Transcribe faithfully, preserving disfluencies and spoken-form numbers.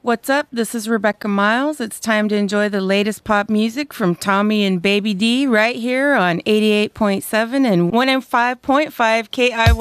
What's up? This is Rebecca Miles. It's time to enjoy the latest pop music from Tommy and Baby D right here on eighty-eight point seven and one oh five point five K I Y.